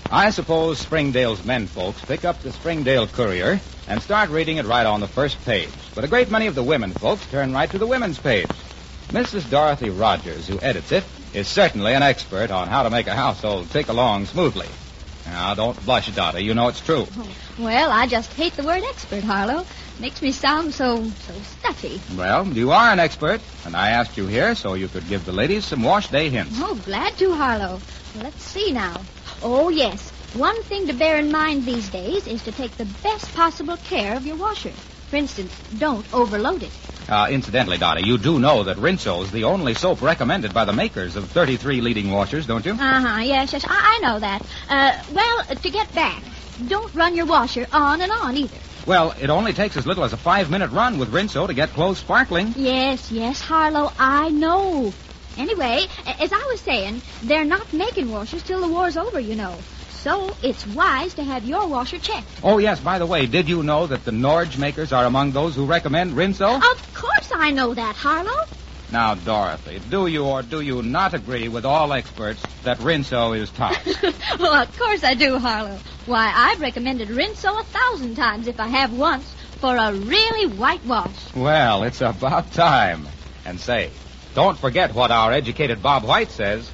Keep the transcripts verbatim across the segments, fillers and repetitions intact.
I suppose Springdale's men folks pick up the Springdale Courier and start reading it right on the first page. But a great many of the women folks turn right to the women's page. Missus Dorothy Rogers, who edits it, is certainly an expert on how to make a household tick along smoothly. Now, don't blush, Dottie. You know it's true. Oh, well, I just hate the word expert, Harlow. Makes me sound so, so stuffy. Well, you are an expert, and I asked you here so you could give the ladies some wash day hints. Oh, glad to, Harlow. Let's see now. Oh, yes. One thing to bear in mind these days is to take the best possible care of your washer. For instance, don't overload it. Uh, incidentally, Dottie, you do know that Rinso is the only soap recommended by the makers of thirty-three leading washers, don't you? Uh-huh, yes, yes, I, I know that. Uh, well, to get back, don't run your washer on and on either. Well, it only takes as little as a five-minute run with Rinso to get clothes sparkling. Yes, yes, Harlow, I know. Anyway, as I was saying, they're not making washers till the war's over, you know. So it's wise to have your washer checked. Oh, yes, by the way, did you know that the Norge makers are among those who recommend Rinso? Of course I know that, Harlow. Now, Dorothy, do you or do you not agree with all experts that Rinso is top? Well, of course I do, Harlow. Why, I've recommended Rinso a thousand times if I have once for a really white wash. Well, it's about time. And say, don't forget what our educated Bob White says.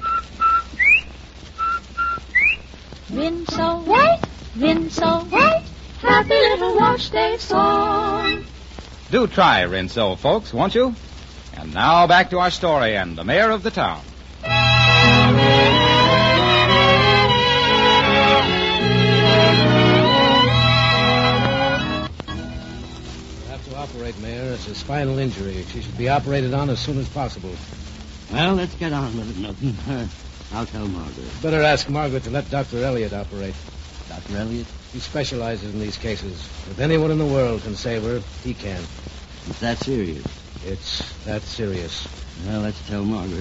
Rinso white, Rinso white, happy little wash day song. Do try Rinso, folks, won't you? And now back to our story and the mayor of the town. You'll have to operate, Mayor. It's a spinal injury. She should be operated on as soon as possible. Well, let's get on with it, Milton. Uh, I'll tell Margaret. Better ask Margaret to let Doctor Elliott operate. Doctor Elliott? He specializes in these cases. If anyone in the world can save her, he can. It's that serious. It's that serious. Well, let's tell Margaret.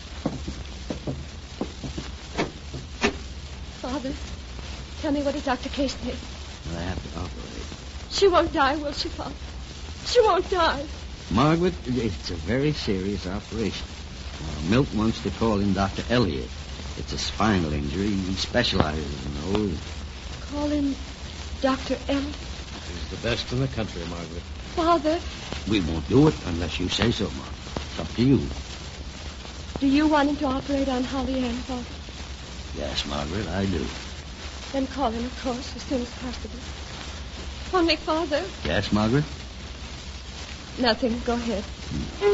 Father, tell me what did Doctor Case say? Well, I have to operate. She won't die, will she, Father? She won't die. Margaret, it's a very serious operation. Now, Milt wants to call in Doctor Elliott. It's a spinal injury. He specializes in those. Call in Doctor Elliott? He's the best in the country, Margaret. Father, We won't do it unless you say so, Margaret. It's up to you. do you want him to operate on Holly Ann, Father? Yes, Margaret, I do. Then call him, of course, as soon as possible. Only, Father, Yes, Margaret? nothing. Go ahead.